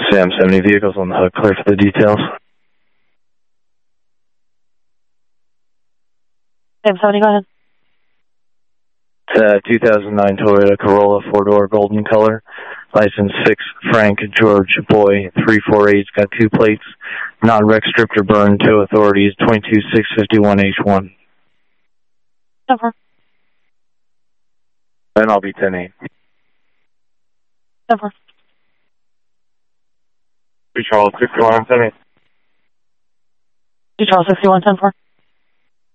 Sam 70 vehicles on the hook, clear for the details. Sam 70, go ahead. It's a 2009 Toyota Corolla, 4-door, golden color. License 6, Frank George Boy, 348. It's got 2 plates. Non-rec stripped or burned. Tow authorities 22651H1. Over. Then I'll be 10-8. Over. Charles 6110. Charles 6110-4.